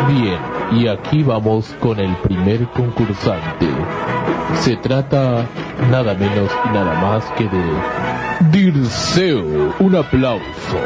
Bien, y aquí vamos con el primer concursante. Se trata nada menos y nada más que de Dirceu. Un aplauso.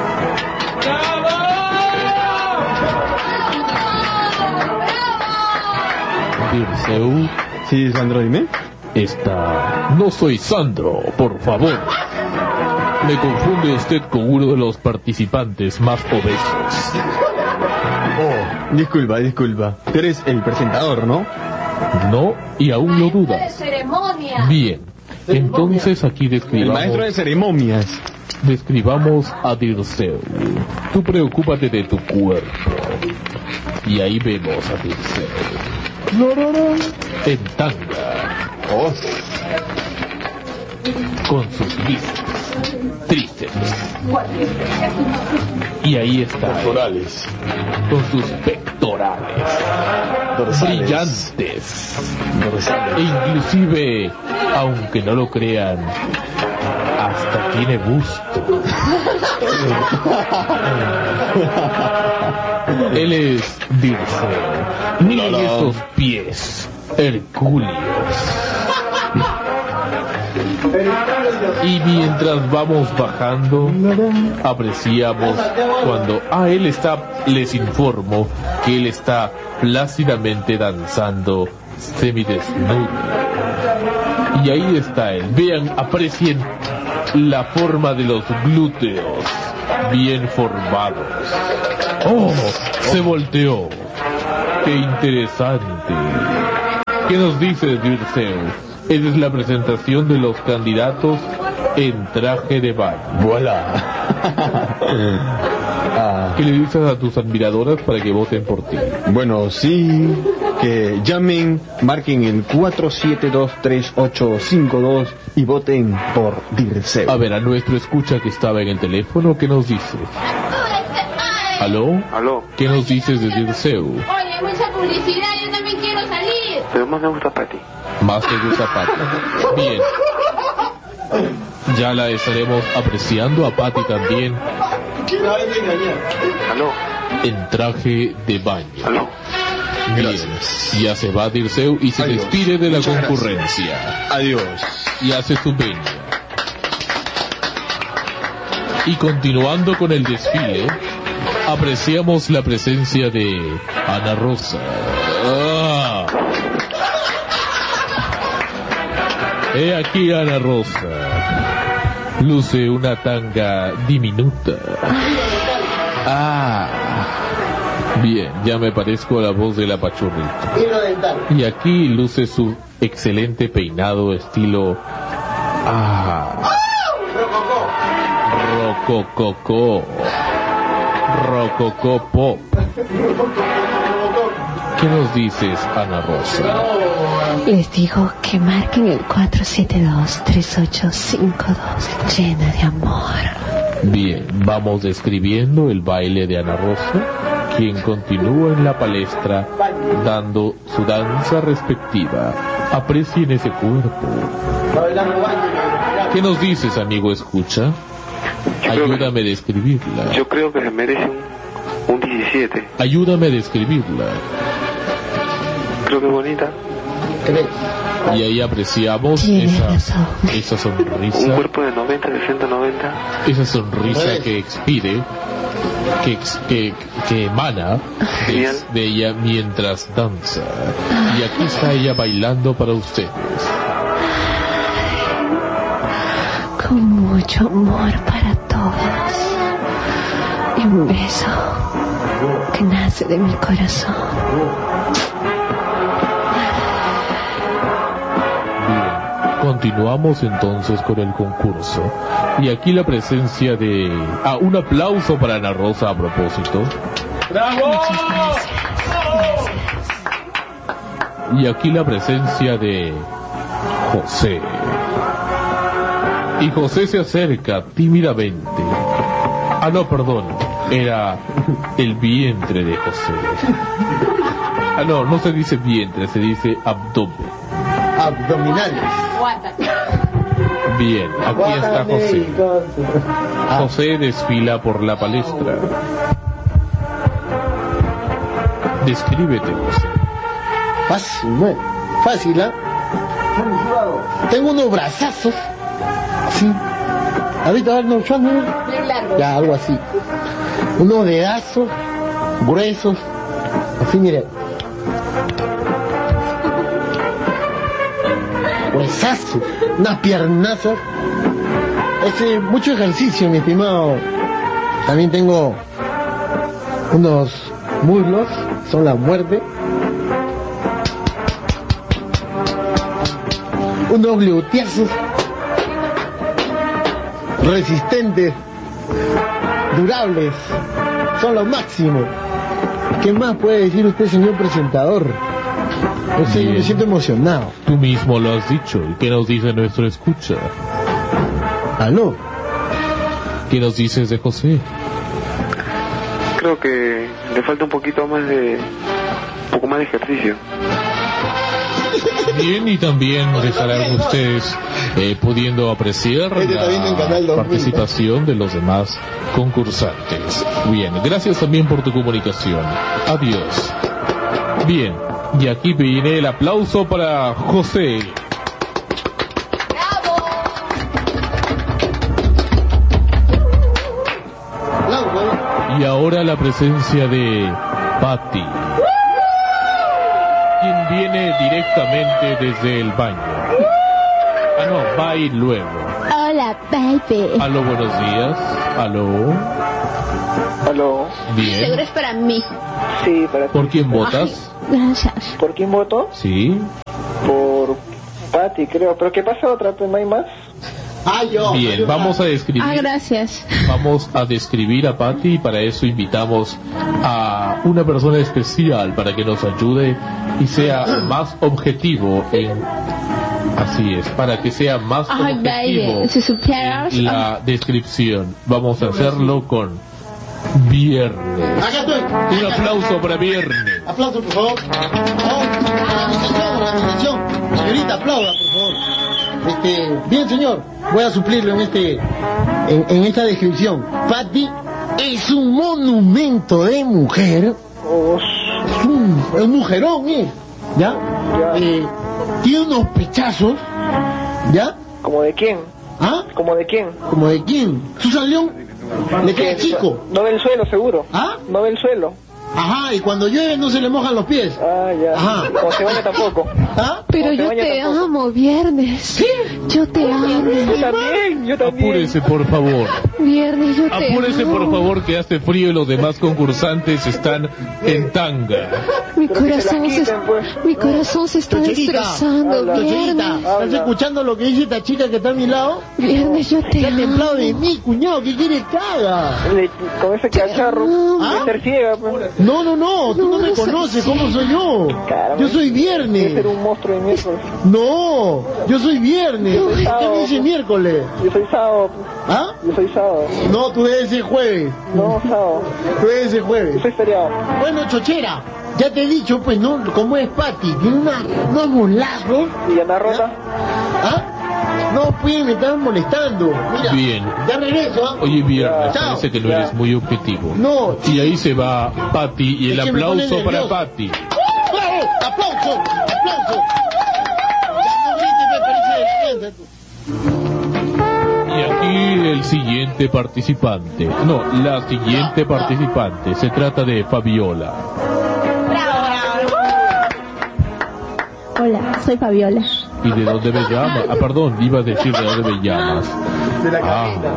Dirceu. Sí, Sandro, dime. No soy Sandro, por favor. Me confunde usted con uno de los participantes más obesos. Oh, disculpa. Tú eres el presentador, ¿no? No, y aún lo dudas. Bien, entonces aquí describamos... El maestro de ceremonias. Describamos a Dirceu. Tú preocúpate de tu cuerpo. Y ahí vemos a Dirceu. En tanga. Oh. Con sus bíceps, tríceps. Y ahí está. Pectorales. Con sus pectorales. Dorsales. Brillantes. Dorsales. E inclusive, aunque no lo crean, hasta tiene busto. Él es Dirceu. Miren esos pies hercúleos. Y mientras vamos bajando, apreciamos cuando les informo que él está plácidamente danzando semidesnudo. Y ahí está él. Vean, aprecien la forma de los glúteos bien formados. ¡Oh! Se volteó. ¡Qué interesante! ¿Qué nos dice Dirceu? Esa es la presentación de los candidatos en traje de baño. ¡Voilà! ¿Qué le dices a tus admiradoras para que voten por ti? Bueno, sí, que llamen, marquen el 4723852 y voten por Dirceu. A ver, a nuestro escucha que estaba en el teléfono, ¿qué nos dice? ¿Aló? ¿Aló? ¿Qué nos dices de Dirceu? Oye, mucha publicidad, yo también quiero salir. Pero más me gusta Pati. Más te gusta Pati. Bien. Ya la estaremos apreciando a Pati también. ¿Aló? En traje de baño. ¿Aló? Bien. Ya se va Dirceu y se despide de la concurrencia. Adiós. Y hace su venia. Y continuando con el desfile, apreciamos la presencia de Ana Rosa. He aquí Ana Rosa. Luce una tanga diminuta. Bien, ya me parezco a la voz de la pachurrita. Y aquí luce su excelente peinado estilo... Rococó. Rococó pop. ¿Qué nos dices, Ana Rosa? Les digo que marquen el 4723852, llena de amor. Bien, vamos describiendo el baile de Ana Rosa, quien continúa en la palestra dando su danza respectiva. Aprecien ese cuerpo. ¿Qué nos dices, amigo escucha? Ayúdame a describirla. Yo creo que se merece un 17. Ayúdame a describirla. Creo que es bonita. Y ahí apreciamos esa sonrisa. Un cuerpo de 90, 60, 90. Esa sonrisa que expire, que emana de ella mientras danza. Y aquí está ella bailando para ustedes. Con mucho amor para todos. Y un beso que nace de mi corazón. Continuamos entonces con el concurso. Y aquí la presencia de... un aplauso para Ana Rosa a propósito. ¡Bravo! Y aquí la presencia de José. Y José se acerca tímidamente. No, perdón. Era el vientre de José. No se dice vientre, se dice abdomen. Abdominales. Bien, aquí está José. José desfila por la palestra. Descríbete, José. Fácil, ¿no? Fácil, ¿ah? Tengo unos brazazos. Sí. Ahorita Arnold Schwarzenegger. Ya, algo así. Unos dedazos gruesos. Así, mire. Gruesazos. Unas piernazas. Mucho ejercicio, mi estimado. También tengo unos muslos. Son la muerte. Unos glúteazos resistentes, durables, son lo máximo. ¿Qué más puede decir usted, señor presentador? Me siento emocionado. Tú mismo lo has dicho. ¿Y qué nos dice nuestro escucha? ¿Aló? ¿Qué nos dices de José? Creo que le falta un poco más de ejercicio. Bien, y también estarán ustedes pudiendo apreciar la participación de los demás concursantes. Bien, gracias también por tu comunicación. Adiós. Bien, y aquí viene el aplauso para José. Y ahora la presencia de Patty, quien viene directamente desde el baño. Ah, no, va a ir luego. Hola, baby. Aló, buenos días. Aló. Aló. Bien. Seguro es para mí. Sí, para ti. ¿Por quién votas? Gracias. ¿Por quién voto? Sí. Por Patty, creo. ¿Pero qué pasa otra vez? ¿No hay más? Bien, vamos a describir. Gracias. Vamos a describir a Patty y para eso invitamos a una persona especial para que nos ayude y sea más objetivo en... Así es, para que sea más objetivo baby, si supieras. en la descripción. Vamos a hacerlo con Viernes. Acá estoy. Un aplauso para Viernes. Aplauso, por favor. Organización. Señorita, aplauda, por favor. Bien, señor. Voy a suplirlo en esta descripción. Patty es un monumento de mujer. Es un mujerón, ¿ya? Tiene unos pechazos, ¿ya? ¿Como de quién? ¿Ah? ¿Como de quién? ¿Como de quién? Susan León le queda chico. No ve el suelo, seguro. ¿Ah? No ve el suelo. Ajá, y cuando llueve no se le mojan los pies. Ah, ya. Ajá. O se baña tampoco. ¿Ah? Pero yo te amo, Viernes. ¿Sí? Yo te amo. Yo también. Apúrese, por favor. Viernes, yo te amo. Apúrese, por favor, que hace frío y los demás concursantes están en tanga. Mi corazón se está destrozando, Chocherita, Viernes. ¿estás escuchando lo que dice esta chica que está a mi lado? Viernes, yo te Se ha amo. templado de mí, cuñado, ¿qué quieres que haga? Con ese cacharro. ¿Ah? Ser ciega, pues. No, tú no me conoces, ¿cómo soy yo? Yo soy Debe Viernes. ser un monstruo de miércoles. No, yo soy Viernes. ¿Qué me dice miércoles? Yo soy sábado. ¿Ah? Yo soy sábado. No, tú debes ser jueves. No, sábado. Tú debes ser Yo jueves. soy feriado. Bueno, chochera, ya te he dicho, pues, ¿no? Cómo es Patty, tiene unos mulazos. ¿Y Ana Rota? ¿Ah? No, pues, me están molestando. Mira, Bien. ya regreso, ¿ah? Oye, Viernes, Chao. parece que no eres muy objetivo. No. Y ahí se va Patty y el Es que me pone aplauso para nervioso. Patty. ¡Bravo! ¡Aplauso! ¡Aplauso! Ya no grites, me parece defensa. Y aquí el siguiente participante. No, la siguiente participante. Se trata de Fabiola. Hola, soy Fabiola. ¿Y de dónde me llamas? Ah, perdón, iba a decir de dónde me llamas. De la cabina.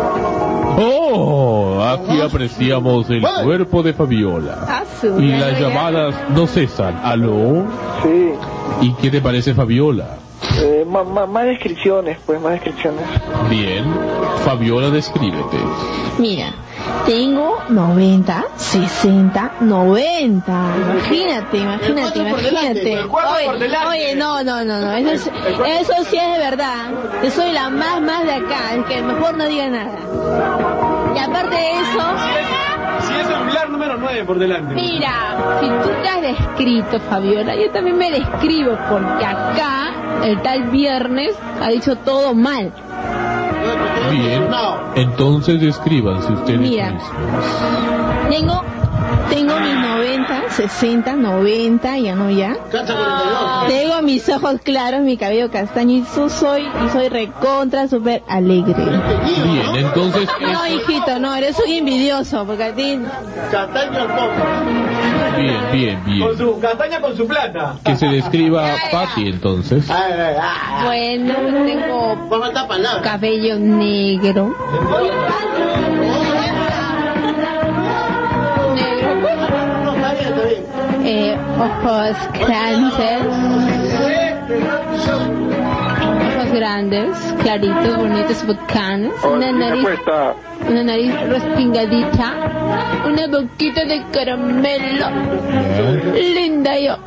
Oh, aquí apreciamos el cuerpo de Fabiola. Y las llamadas no cesan. ¿Aló? Sí. ¿Y qué te parece Fabiola? Más descripciones, pues, más descripciones. Bien. Fabiola, descríbete. Mira, tengo 90, 60, 90. Imagínate. Oye, no. Eso sí es de verdad. Yo soy la más de acá, es que mejor no diga nada. Y aparte de eso... Si es celular número 9 por delante. Mira, si tú te has descrito, Fabiola, yo también me describo, porque acá el tal Viernes ha dicho todo mal. Bien. Entonces descríbanse ustedes Mira. mismos. Tengo Tengo mis 90, 60, 90, ya no ya. Tengo mis ojos claros, mi cabello castaño y soy recontra súper alegre. Bien, entonces... No, hijito, no, eres un envidioso, porque a ti... Castaño al poco. Bien. Con su castaña con su plata. Que se describa Patty, entonces. Bueno, tengo Va a faltar palabras. cabello negro. No, está bien. Ojos grandes, claritos, bonitos, bacanos, una nariz respingadita, una boquita de caramelo, linda yo.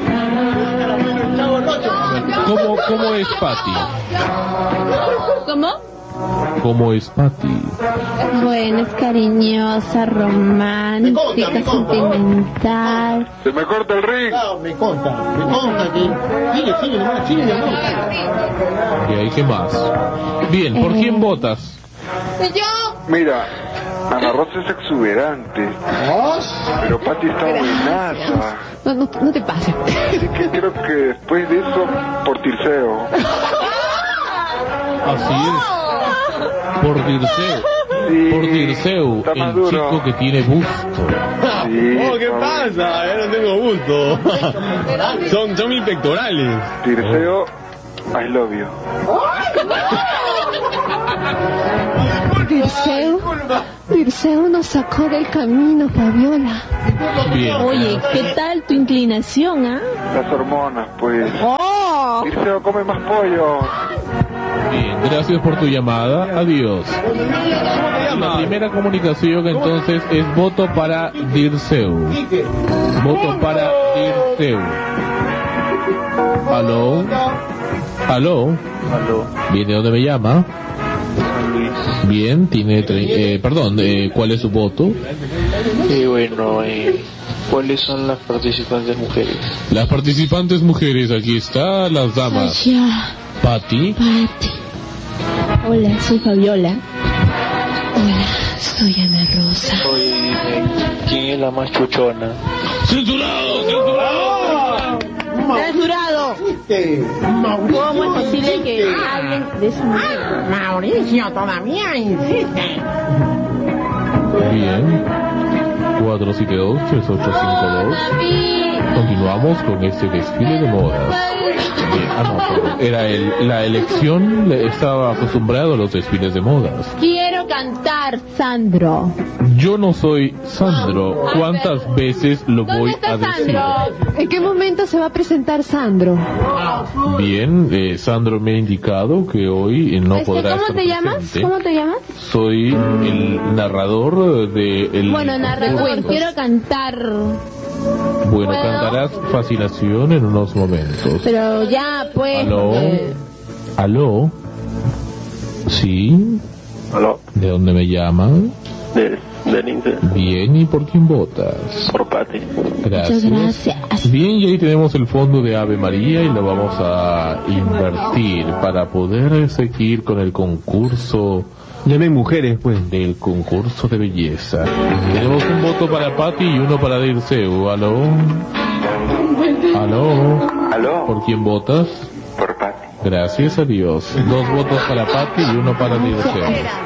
¿Cómo es Patty? ¿Cómo? ¿Cómo es Patty? Bueno, es cariñosa, romántica, sentimental. Se me corta el ring. Claro, me conta que... Sigue, nomás, sigue, mi amor. ¿Y ahí qué más? Bien, ¿por quién votas? Yo. Mira, Ana Rosa es exuberante, pero Patty está buenaza. No te pases. Así que creo que después de eso, por Tirceo. Así es. Por Dirceu. Sí, Por Dirceu, está más el duro. chico que tiene busto. Sí, Oh, ¿qué pasa? Yo no tengo gusto. Son mis pectorales. Tirceo, I love you. Dirceu nos sacó del camino, Fabiola. Bien. Oye, ¿qué tal tu inclinación, ah? Las hormonas, pues. ¡Oh! Tirceo, come más pollo. Bien, gracias por tu llamada. Adiós. La primera comunicación entonces es voto para Dirceu. Voto para Dirceu. ¿Aló? ¿Aló? Bien, ¿de dónde me llama? Bien, tiene... ¿cuál es su voto? Bueno, ¿cuáles son las participantes mujeres? Las participantes mujeres, aquí está, las damas. Sasha, Patty. hola, soy Fabiola. Hola, soy Ana Rosa. Oye, dime, ¿quién es la más chuchona? ¡Censurado! ¡Censurado! ¡Censurado! ¿Cómo es posible que hablen de esa manera? Mauricio todavía insiste. Bien. 472-3852. Continuamos con este desfile de modas. Bien, perdón. Era la elección, estaba acostumbrado a los desfiles de modas. Quiero cantar, Sandro. Yo no soy Sandro. ¿Cuántas veces lo voy a decir? ¿En qué momento se va a presentar Sandro? Bien, Sandro me ha indicado que hoy no podrá ¿Cómo estar te llamas? presente. ¿Cómo te llamas? Soy el narrador de el Quiero cantar. Bueno, ¿Puedo? cantarás Fascinación en unos momentos. Pero ya, pues. ¿Aló? ¿Aló? ¿Sí? ¿Aló? ¿De dónde me llaman? Del Inter, Bien, ¿y por quién votas? por Patty. Gracias. Muchas gracias. Bien, y ahí tenemos el fondo de Ave María y lo vamos a invertir para poder seguir con el concurso. Llamen mujeres, pues. Del concurso de belleza. Tenemos un voto para Patty y uno para Dirceu. ¿Aló? ¿Aló? ¿Aló? ¿Por quién votas? Por Patty. Gracias a Dios. 2 votos para Patty y uno para Dirceu.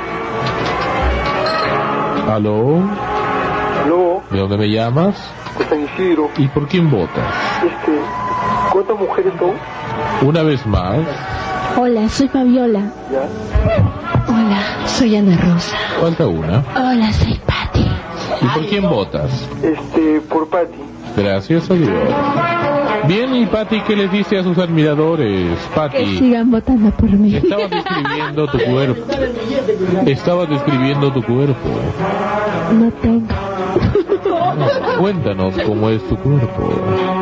¿Aló? ¿Aló? ¿De dónde me llamas? De San Isidro. ¿Y por quién votas? ¿Cuántas mujeres son? Una vez más. Hola, soy Fabiola. Ya. Hola, soy Ana Rosa. Falta una. Hola, soy Patty. ¿Y por quién votas? Por Patty. Gracias a Dios. Bien, y Patty, ¿qué les dice a sus admiradores? Que Patty, sigan votando por mí. estabas describiendo tu cuerpo. Estabas describiendo tu cuerpo. No tengo. Cuéntanos cómo es tu cuerpo.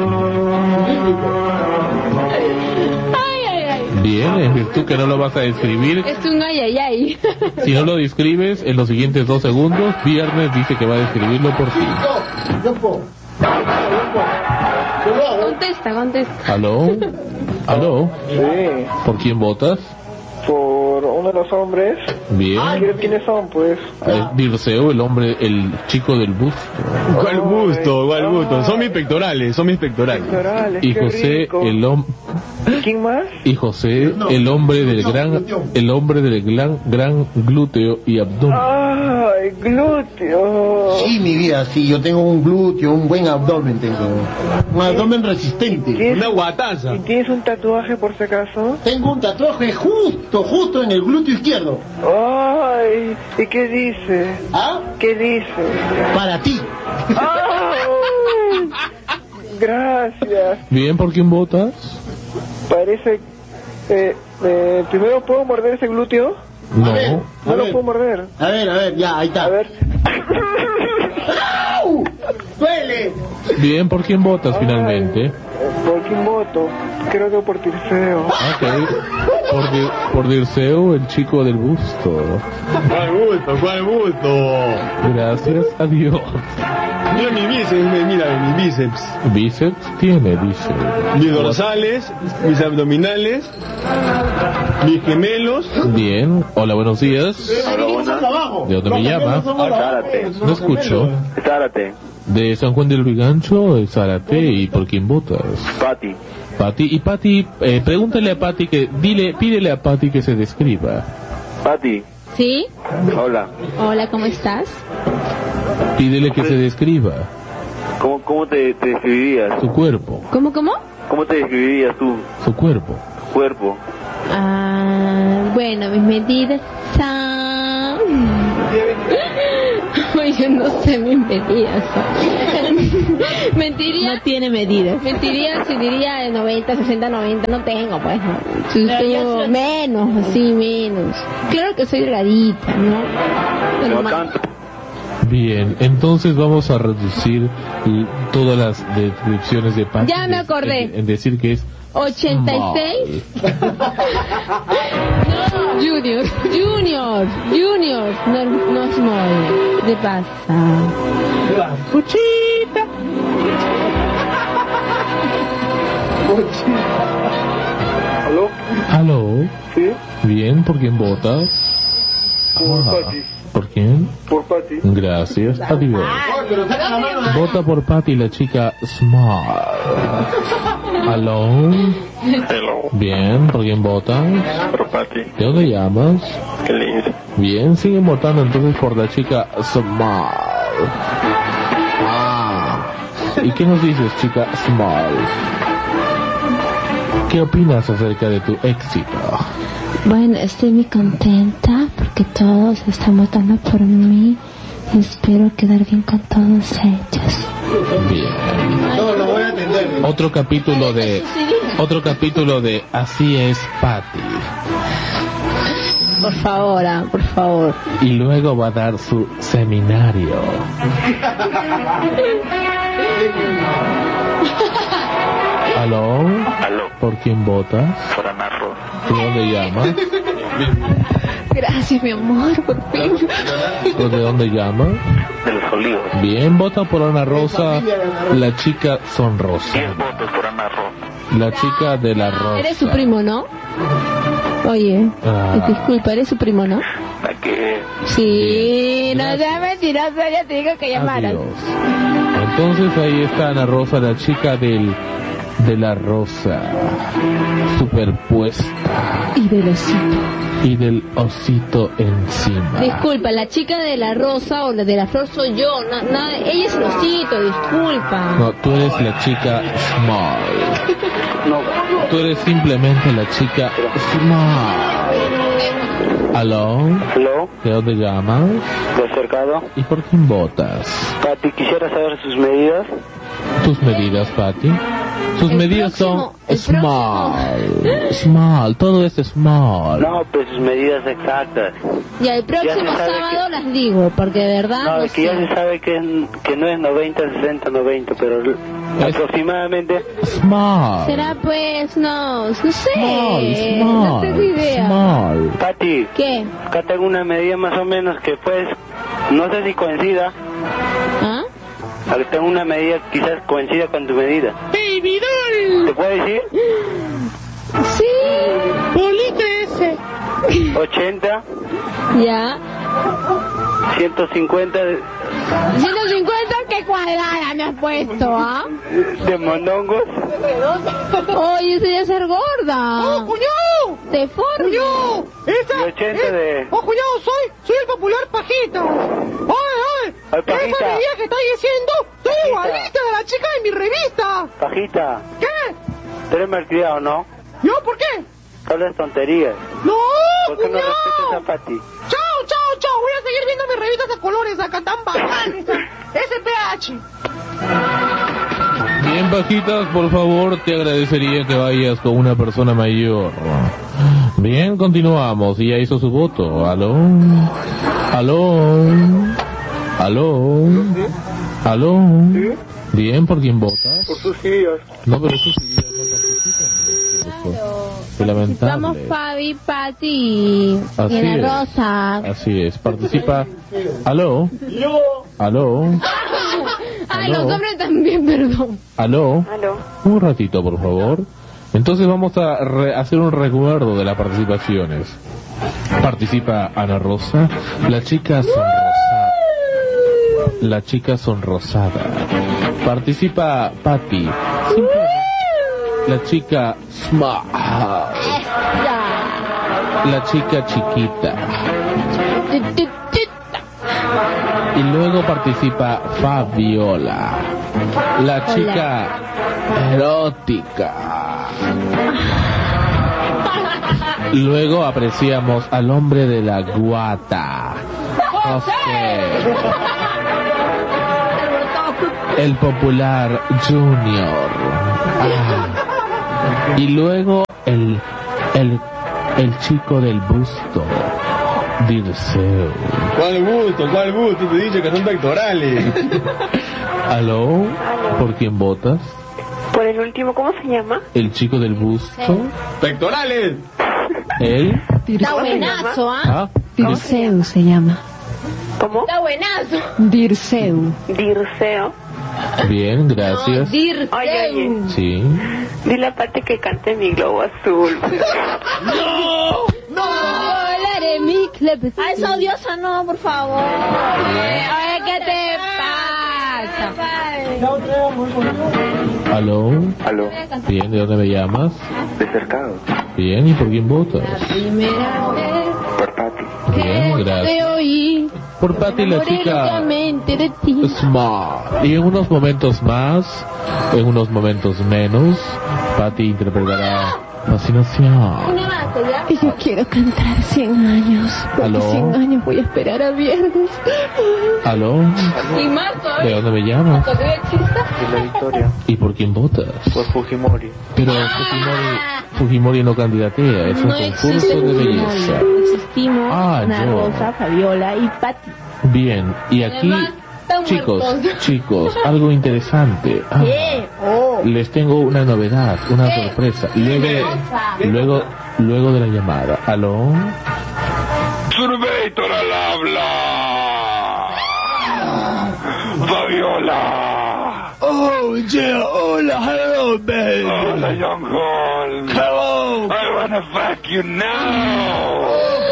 Bien, en virtud que no lo vas a describir. Es un ay. Si no lo describes en los siguientes 2 segundos, Viernes dice que va a describirlo por ti. Contesta. ¿Aló? ¿Aló? Sí. ¿Por quién votas? Por por uno de los hombres. Bien. ¿Quiénes son, pues? Dirceo, el chico del busto. ¿Cuál gusto? Son mis pectorales. Pectorales, Y qué José, rico. ¿Quién más? Y José, el hombre del gran glúteo y abdomen. ¡Ay, glúteo! Sí, mi vida, sí, yo tengo un glúteo, un buen abdomen tengo. Un abdomen resistente. Una guataza. ¿Y tienes un tatuaje por si acaso? Tengo un tatuaje justo en el glúteo izquierdo. ¡Ay! ¿Y qué dice? ¿Ah? ¿Qué dice? Para ti. ¡Ay! Gracias. Bien, ¿por quién votas? Parece... primero, ¿puedo morder ese glúteo? No. No lo puedo morder. A ver, ya, ahí está. A ver. ¡Au! ¡Duele! Bien, ¿por quién votas finalmente? ¿Por quién voto? Creo que por Tirceo. Ok. Por Dirceo, el chico del busto. ¿Cuál gusto? Gracias a Dios. Mira mi bíceps. ¿Bíceps? Tiene bíceps. Mis dorsales, mis abdominales, mis gemelos. Bien. Hola, buenos días. ¿De dónde me llama? No escucho. Zárate. De San Juan del Brigancho, de Zárate. ¿Y por quién votas? Pati. Pati. Y Pati, pregúntale a Pati pídele a Pati que se describa. Pati. ¿Sí? Hola. Hola, ¿cómo estás? Pídele que se describa. ¿Cómo te describirías? Su cuerpo. ¿Cómo? ¿Cómo te describirías tú? Su cuerpo. Cuerpo. Bueno, mis medidas son... Yo no sé mis medidas. Mentiría. No tiene medidas. Mentiría si diría de 90, 60, 90. No tengo, pues. No. Si tengo menos, así menos. Claro que soy delgadita, ¿no? Pero tanto. Bien, entonces vamos a reducir todas las descripciones de Pati. Ya me acordé. En decir que es 86. Junior, no small. ¿Qué pasa? Cuchita. ¿Aló? ¿Sí? Bien, ¿por quién votas? Por Pati. ¿Por quién? Por Pati. Gracias, adiós. Vota por Pati, la chica Small. ¿Aló? Hello. Bien, ¿por quién votas? Por Pati. ¿De dónde llamas? Qué lindo. Bien, siguen votando entonces por la chica Small. ¿Y qué nos dices, chica Small? ¿Qué opinas acerca de tu éxito? Bueno, estoy muy contenta porque todos están votando por mí. Espero quedar bien con todos ellos. Bien. No, lo voy a atender. Otro capítulo de Así es Pati. Por favor. Y luego va a dar su seminario. ¿Aló? ¿Por quién votas? Por Anarro. ¿De dónde llamas? Gracias, mi amor, por fin. ¿De dónde llamas? De los Olivos. Bien, vota por Ana Rosa, la chica sonrosa. 10 votos por Anarro. La chica de la rosa. Eres su primo, ¿no? Oye, disculpa, eres su primo, ¿no? La que... Sí, Bien, no seas mentiroso, ya te digo que llamaras. Adiós. Entonces ahí está Ana Rosa, la chica de la rosa superpuesta Y del osito. y del osito encima. Disculpa, la chica de la rosa o la de la flor soy yo. Ella es el osito, disculpa. No, tú eres la chica small. Tú eres simplemente la chica small. ¿Aló? Hello. ¿De dónde llamas? ¿De cercado? ¿Y por quién votas? Pati, quisiera saber sus medidas. ¿Tus medidas, Pati? Sus El medidas próximo- son el small. Small, todo es small. No, pues sus medidas exactas. Y el próximo Ya se sabe sábado las digo, porque de verdad No, no es que ya sé. se sabe que no es 90, 60, 90, pero aproximadamente... Small. Será pues, no sé. Small, No tengo idea. small. Pati, ¿Qué? acá tengo una medida más o menos que pues, no sé si coincida. ¿Ah? Acá tengo una medida quizás coincida con tu medida. Baby doll. ¿Te puedo decir? Sí. Bolita ese. 80. Ya. 150 150, ¿qué cuadrada me has puesto, ah? de mondongos. Oye, eso ya es ser gorda. ¡Oh, cuñado! Deforme. ¡Cuñado! ¡Esta! Y 80 de... ¡Oh, cuñado, soy el popular Pajita! ¡Oye! Ay, Pajita. ¡Esa medida que está diciendo! ¡Soy Pajita. igualita de la chica de mi revista! Pajita, ¿Qué? ¿tú eres malcriado, no? ¿Yo por qué? Hablas tonterías. ¡No, ¿Por qué no cuñado! respetas a Pati? ¡Chao, chao, chao! Voy a seguir viendo mis revistas a colores acá, tan bacanas. SPH. Bien, Pajitas, por favor, te agradecería que vayas con una persona mayor. Bien, continuamos. Y ya hizo su voto. ¿Aló? ¿Aló? ¿Aló? ¿Aló? Bien, ¿por quién votas? Por sus ideas. No, pero sus ideas no participan. Qué lamentable. Vamos Fabi, Pati Así y es. Ana Rosa. Así es, participa. ¿Aló? ¿Aló? Ay, ¿Aló? los hombres también, perdón. ¿Aló? Aló. Un ratito, por favor. Entonces vamos a hacer un recuerdo de las participaciones. Participa Ana Rosa, la chica sonrosada. La chica sonrosada. Participa Patti, la chica smart. La chica chiquita. Y luego participa Fabiola, la chica erótica. Luego apreciamos al hombre de la guata, José, el popular Junior. Y luego el chico del busto, Dirceu. ¿Cuál gusto? Te he dicho que son pectorales. ¿Aló? ¿Por quién votas? Por el último, ¿cómo se llama? ¿El chico del busto? ¡Pectorales! ¿Él? Está buenazo, ¿ah? ¿Ah? Dirceu se llama. ¿Cómo? Está buenazo. Dirceu. Dirceo. Bien, gracias. Oye, oye. Sí. Dile a Pati que cante Mi Globo Azul. Volaré mi club. A esa odiosa no, por favor. Oye, ¿qué te pasa? ¿Aló? Aló. Bien, ¿de dónde me llamas? De Cercado. Bien, ¿y por quién votas? Primera vez Por Pati. Bien, te gracias. oí. Por Patti, la Enamoré chica locamente de ti. smart. Y en unos momentos más, en unos momentos menos, Patti interpretará Fascinación. Una más, ¿ya? Y yo quiero cantar 100 años. Porque ¿Aló? 100 años voy a esperar a viernes. ¿Aló? Y más ¿De todavía. dónde me llamas? ¿Todavía chista? De la Victoria. ¿Y por quién votas? Por Fujimori. Pero Fujimori no candidatea, es un No concurso existe de Fujimori. belleza. Existimos Ana yo. Rosa, Fabiola y Pati. Bien, y aquí, Además, están muertos. chicos, algo interesante. ¿Qué? Oh. Les tengo una novedad, una ¿Qué? sorpresa. Luego de la llamada. ¿Aló? Surveyor al habla. Fabiola. Oh, yeah, hola, hello, baby. Hola, Young Holmes. Hello. I wanna fuck you now.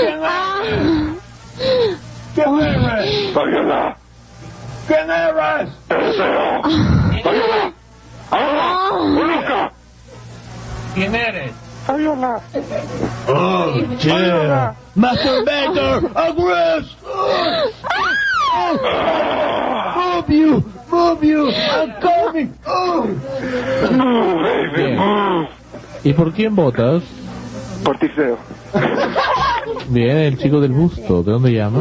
¿Quién eres? Fabiola. ¿Quién eres? Deseo. Fabiola. ¡Ah! ¡Loca! ¿Quién eres? Fabiola. Oh, yeah. Masturbator, aggress. Move you, I'm coming. Oh. Move, baby, Bien. move. ¿Y por quién votas? Por Tifeo. Bien, el chico del busto. ¿De dónde llama?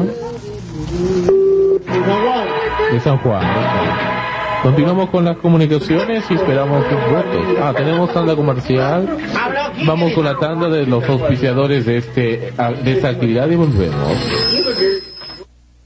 De San Juan. Continuamos con las comunicaciones y esperamos sus votos. Tenemos tanda comercial. Vamos con la tanda de los auspiciadores de esta actividad y volvemos.